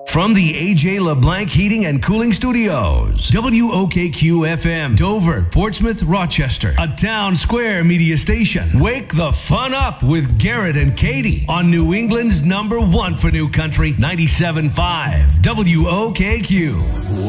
From the AJ LeBlanc Heating and Cooling Studios, WOKQ-FM, Dover, Portsmouth, Rochester, a Town Square media station. Wake the fun up with Garrett and Katie on New England's #1 for New Country, 97.5, WOKQ.